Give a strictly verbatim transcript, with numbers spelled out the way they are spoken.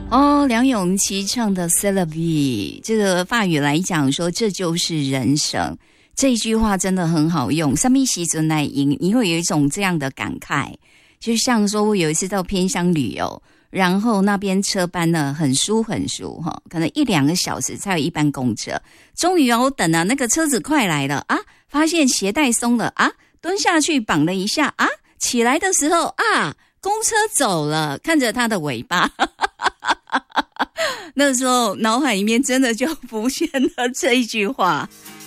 哦，梁咏琪唱的 C'est la vie， 这个法语来讲说这就是人生，这一句话真的很好用。什么时阵来用，你会有一种这样的感慨，就像说我有一次到偏乡旅游，然后那边车班呢很疏很疏哈，可能一两个小时才有一班公车，终于我等了那个车子快来了啊，发现鞋带松了啊，蹲下去绑了一下啊，起来的时候啊，公车走了，看着它的尾巴。那时候脑海里面真的就浮现了这一句话。